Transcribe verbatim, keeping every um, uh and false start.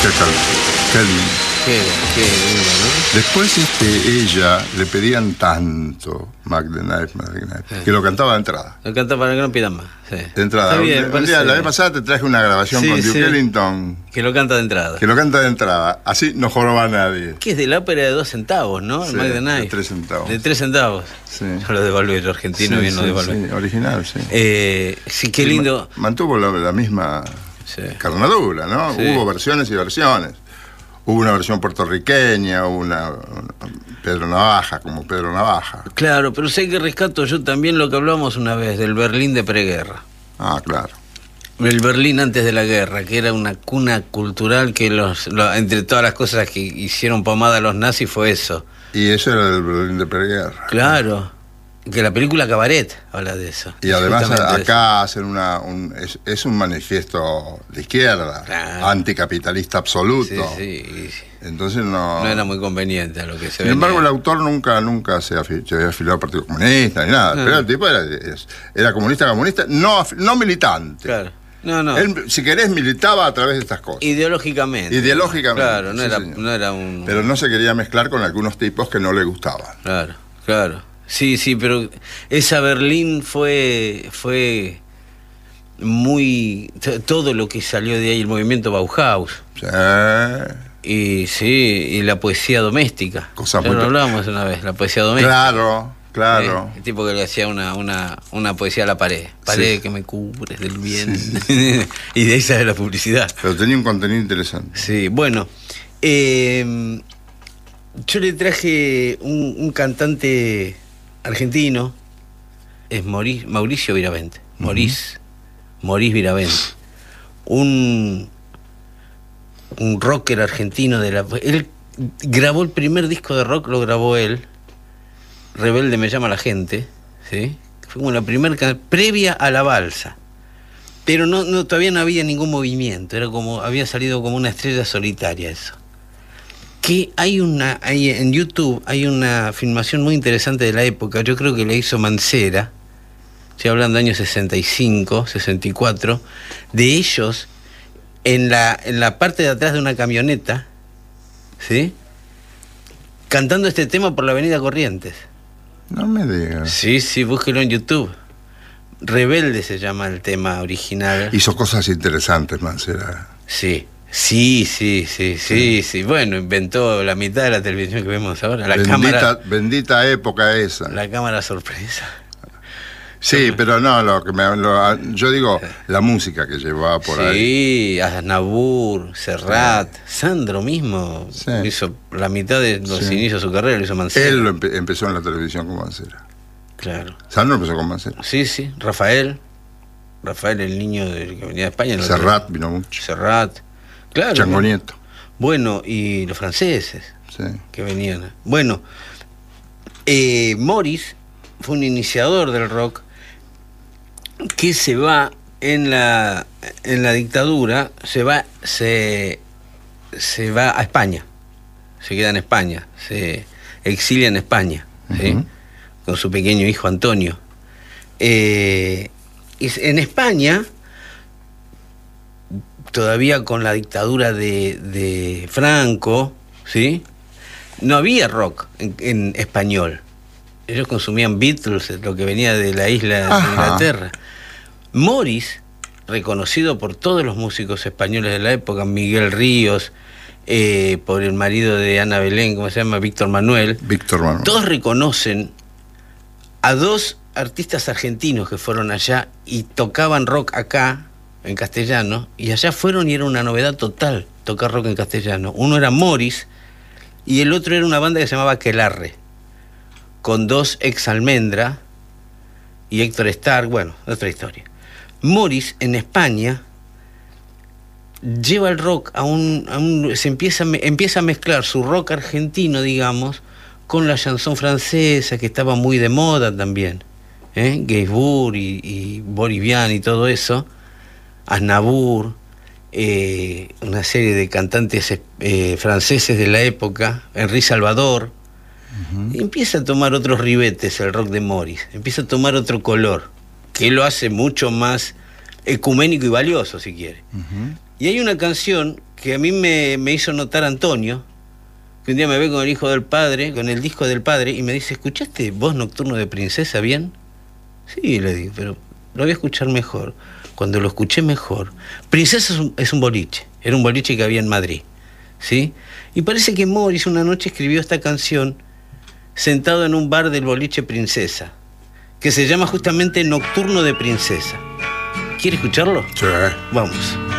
Qué, qué lindo. Qué, qué lindo, ¿no? Después este, ella le pedían tanto Mac the Knife, Mac the Knife, sí, que lo cantaba de entrada. Lo cantaba para que no pidan más. Sí. De entrada. Está bien, un, un día, la vez pasada te traje una grabación, sí, con Duke, sí, Ellington. Que lo canta de entrada. Que lo canta de entrada. Así no joroba a nadie. Que es de la ópera de dos centavos, ¿no? Sí, el Mac the Knife. De tres centavos. De tres centavos. Sí. Yo lo devalué, yo argentino, sí, bien sí, lo devalué. Sí, original, sí. Eh, sí, qué lindo. Mantuvo la, la misma, sí, carnadura, ¿no? Sí. Hubo versiones y versiones. Hubo una versión puertorriqueña, hubo una, una Pedro Navaja, como Pedro Navaja. Claro, pero sé que rescato yo también lo que hablamos una vez, del Berlín de preguerra. Ah, claro. El Berlín antes de la guerra, que era una cuna cultural que los, lo, entre todas las cosas que hicieron pomada a los nazis fue eso. Y eso era el Berlín de preguerra. Claro. Que la película Cabaret habla de eso. Y además acá hacen una un, es, es un manifiesto de izquierda, claro, anticapitalista absoluto. Sí, sí, sí. Entonces no... No era muy conveniente a lo que se Sin venía. embargo, el autor nunca nunca se, afi, se había afiliado al Partido Comunista ni nada. Ah. Pero el tipo era, era comunista, comunista, no, no militante. Claro. No, no. Él, si querés, militaba a través de estas cosas. Ideológicamente. Ideológicamente. Claro, no, sí, era, no era un... Pero no se quería mezclar con algunos tipos que no le gustaban. Claro, claro. Sí, sí, pero esa Berlín fue fue muy... todo lo que salió de ahí, el movimiento Bauhaus. Sí. Y sí, y la poesía doméstica. Cosa ya muy... lo hablamos una vez, la poesía doméstica. Claro, claro. ¿Eh? El tipo que le hacía una, una, una poesía a la pared. Pared, sí, que me cubres del bien. Sí, sí. Y de ahí sale la publicidad. Pero tenía un contenido interesante. Sí, bueno. Eh, yo le traje un, un cantante... argentino, es Mauricio, Mauricio Viravent, uh-huh. Maurice, Maurice Viravent, un, un rocker argentino de la... Él grabó el primer disco de rock, lo grabó él, Rebelde me llama la gente, ¿sí? Fue como la primera previa a la balsa, pero no, no todavía no había ningún movimiento, era como, había salido como una estrella solitaria eso. Que hay una, hay en YouTube hay una filmación muy interesante de la época, yo creo que la hizo Mancera, estoy hablando de años sesenta y cinco, sesenta y cuatro, de ellos en la, en la parte de atrás de una camioneta, ¿sí? Cantando este tema por la avenida Corrientes. No me digas. Sí, sí, búsquelo en YouTube. Rebelde se llama el tema original. Hizo cosas interesantes, Mancera. Sí. Sí, sí, sí, sí, sí. Bueno, inventó la mitad de la televisión que vemos ahora. La bendita, cámara. Bendita época esa. La cámara sorpresa. Sí, pero no, lo que me lo, yo digo, la música que llevaba por sí, ahí. Sí, Aznavour, Serrat, sí. Sandro mismo sí. hizo la mitad de los sí. inicios de su carrera, lo hizo Mancera. Él lo empe empezó en la televisión con Mancera. Claro. Sandro empezó con Mancera. Sí, sí. Rafael. Rafael, el niño de, que venía de España. ¿No? Serrat vino mucho. Serrat. Claro. Chango Nieto. Bueno, y los franceses sí. que venían. Bueno, eh, Morris fue un iniciador del rock que se va en la en la dictadura, se va se se va a España, se queda en España, se exilia en España, ¿sí? Uh-huh. Con su pequeño hijo Antonio. Eh, y en España, todavía con la dictadura de, de Franco, ¿sí? No había rock en, en español. Ellos consumían Beatles, lo que venía de la isla Ajá. de Inglaterra. Morris, reconocido por todos los músicos españoles de la época, Miguel Ríos, eh, por el marido de Ana Belén, ¿cómo se llama? Víctor Manuel. Víctor Manuel. Todos reconocen a dos artistas argentinos que fueron allá y tocaban rock acá, en castellano, y allá fueron y era una novedad total tocar rock en castellano. Uno era Morris y el otro era una banda que se llamaba Aquelarre, con dos ex Almendra y Héctor Stark, bueno, otra historia. Morris en España lleva el rock a un, a un se empieza, empieza a mezclar su rock argentino, digamos, con la chanson francesa, que estaba muy de moda también, ¿eh? Gainsbourg y, y Boris Vian y todo eso, Aznavour, eh, una serie de cantantes eh, franceses de la época, Henri Salvador. Uh-huh. Y empieza a tomar otros ribetes el rock de Morris, empieza a tomar otro color, que lo hace mucho más ecuménico y valioso, si quiere. Uh-huh. Y hay una canción que a mí me, me hizo notar Antonio, que un día me ve con el hijo del padre, con el disco del padre, y me dice, ¿escuchaste Voz Nocturno de Princesa bien? Sí, le digo, pero lo voy a escuchar mejor. Cuando lo escuché mejor, Princesa es un, es un boliche, era un boliche que había en Madrid, ¿sí? Y parece que Morris una noche escribió esta canción sentado en un bar del boliche Princesa, que se llama justamente Nocturno de Princesa. ¿Quiere escucharlo? Sí. Vamos.